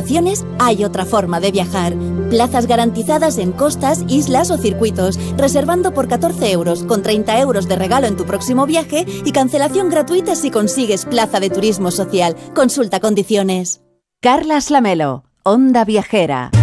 vacaciones, hay otra forma de viajar. Plazas garantizadas en costas, islas o circuitos, reservando por 14 euros, con 30 euros de regalo en tu próximo viaje y cancelación gratuita si consigues plaza de turismo social. Consulta condiciones. Carlas Lamelo, Onda Viajera.